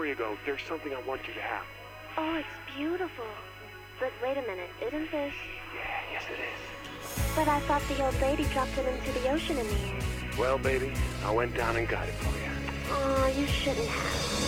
you go, there's something I want you to have. Oh, it's beautiful. But wait a minute, isn't this... Yeah, yes it is. But I thought the old lady dropped it into the ocean in the end. Well, baby, I went down and got it for you. Oh, you shouldn't have.